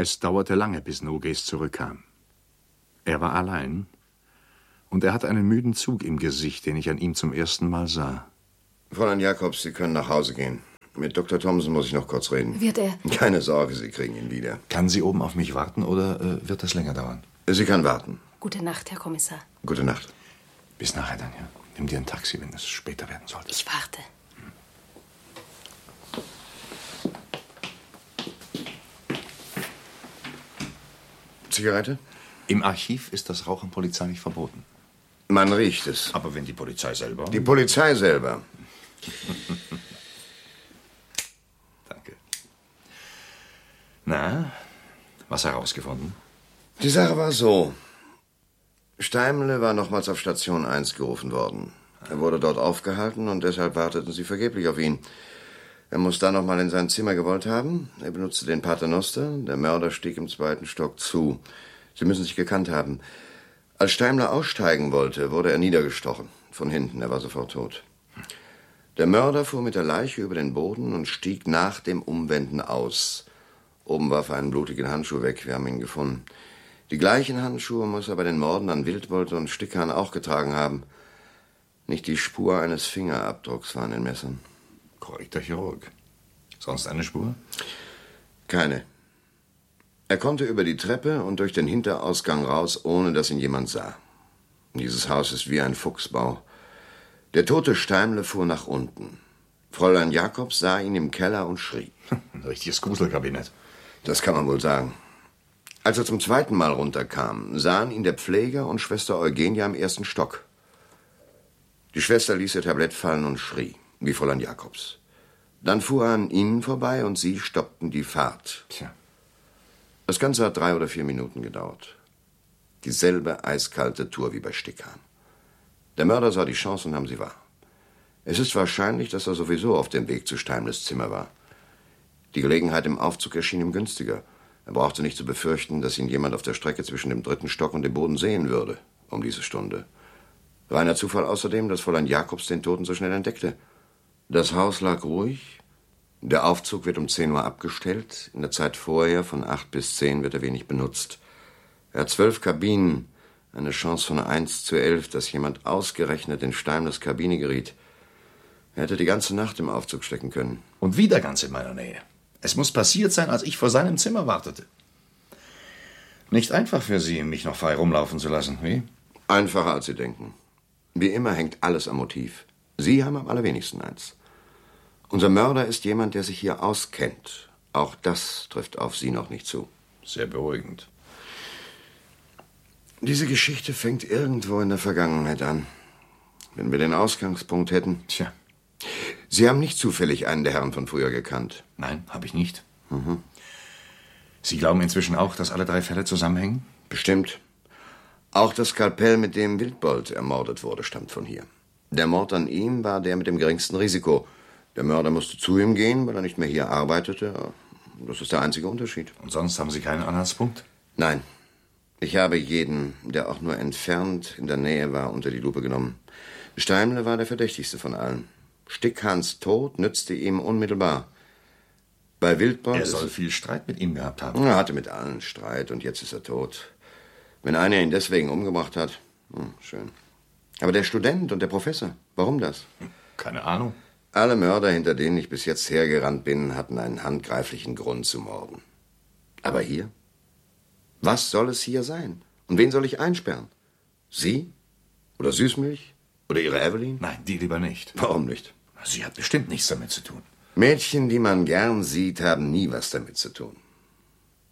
Es dauerte lange, bis Nogues zurückkam. Er war allein und er hatte einen müden Zug im Gesicht, den ich an ihm zum ersten Mal sah. Fräulein Jacobs, Sie können nach Hause gehen. Mit Dr. Thomsen muss ich noch kurz reden. Wird er? Keine Sorge, Sie kriegen ihn wieder. Kann sie oben auf mich warten oder wird das länger dauern? Sie kann warten. Gute Nacht, Herr Kommissar. Gute Nacht. Bis nachher dann, ja. Nimm dir ein Taxi, wenn es später werden sollte. Ich warte. Zigarette? Im Archiv ist das Rauchen polizeilich verboten. Man riecht es. Aber wenn die Polizei selber... Die Polizei selber. Danke. Na, was herausgefunden? Die Sache war so. Steimle war nochmals auf Station 1 gerufen worden. Er wurde dort aufgehalten und deshalb warteten sie vergeblich auf ihn. Er muss dann nochmal in sein Zimmer gewollt haben. Er benutzte den Paternoster. Der Mörder stieg im 2. Stock zu. Sie müssen sich gekannt haben. Als Steimle aussteigen wollte, wurde er niedergestochen. Von hinten, er war sofort tot. Der Mörder fuhr mit der Leiche über den Boden und stieg nach dem Umwenden aus. Oben warf er einen blutigen Handschuh weg. Wir haben ihn gefunden. Die gleichen Handschuhe muss er bei den Morden an Wildbold und Stickhahn auch getragen haben. Nicht die Spur eines Fingerabdrucks war an den Messern. Korrekter Chirurg. Sonst eine Spur? Keine. Er konnte über die Treppe und durch den Hinterausgang raus, ohne dass ihn jemand sah. Dieses Haus ist wie ein Fuchsbau. Der tote Steimle fuhr nach unten. Fräulein Jacobs sah ihn im Keller und schrie. Ein richtiges Gruselkabinett. Das kann man wohl sagen. Als er zum 2. Mal runterkam, sahen ihn der Pfleger und Schwester Eugenia im 1. Stock. Die Schwester ließ ihr Tablett fallen und schrie, wie Fräulein Jacobs. Dann fuhr er an ihnen vorbei und sie stoppten die Fahrt. Tja. Das Ganze hat 3 oder 4 Minuten gedauert. Dieselbe eiskalte Tour wie bei Stickhahn. Der Mörder sah die Chance und nahm sie wahr. Es ist wahrscheinlich, dass er sowieso auf dem Weg zu Steimles Zimmer war. Die Gelegenheit im Aufzug erschien ihm günstiger. Er brauchte nicht zu befürchten, dass ihn jemand auf der Strecke zwischen dem 3. Stock und dem Boden sehen würde, um diese Stunde. Reiner Zufall außerdem, dass Fräulein Jacobs den Toten so schnell entdeckte. Das Haus lag ruhig. Der Aufzug wird um 10 Uhr abgestellt. In der Zeit vorher, von 8 bis 10, wird er wenig benutzt. Er hat 12 Kabinen. Eine Chance von 1 zu 11, dass jemand ausgerechnet in Steimles Kabine geriet. Er hätte die ganze Nacht im Aufzug stecken können. Und wieder ganz in meiner Nähe. Es muss passiert sein, als ich vor seinem Zimmer wartete. Nicht einfach für Sie, mich noch frei rumlaufen zu lassen, wie? Einfacher, als Sie denken. Wie immer hängt alles am Motiv. Sie haben am allerwenigsten eins. Unser Mörder ist jemand, der sich hier auskennt. Auch das trifft auf Sie noch nicht zu. Sehr beruhigend. Diese Geschichte fängt irgendwo in der Vergangenheit an. Wenn wir den Ausgangspunkt hätten. Tja. Sie haben nicht zufällig einen der Herren von früher gekannt. Nein, habe ich nicht. Sie glauben inzwischen auch, dass alle 3 Fälle zusammenhängen? Bestimmt. Auch das Skalpell, mit dem Wildbold ermordet wurde, stammt von hier. Der Mord an ihm war der mit dem geringsten Risiko. Der Mörder musste zu ihm gehen, weil er nicht mehr hier arbeitete. Das ist der einzige Unterschied. Und sonst haben Sie keinen Anhaltspunkt? Nein. Ich habe jeden, der auch nur entfernt in der Nähe war, unter die Lupe genommen. Steimle war der verdächtigste von allen. Stickhahns Tod nützte ihm unmittelbar. Bei Wildbold... Er soll viel Streit mit ihm gehabt haben. Er hatte mit allen Streit und jetzt ist er tot. Wenn einer ihn deswegen umgebracht hat, schön. Aber der Student und der Professor, warum das? Keine Ahnung. Alle Mörder, hinter denen ich bis jetzt hergerannt bin, hatten einen handgreiflichen Grund zu morden. Aber hier? Was soll es hier sein? Und wen soll ich einsperren? Sie? Oder Süßmilch? Oder Ihre Evelyn? Nein, die lieber nicht. Warum nicht? Sie hat bestimmt nichts damit zu tun. Mädchen, die man gern sieht, haben nie was damit zu tun.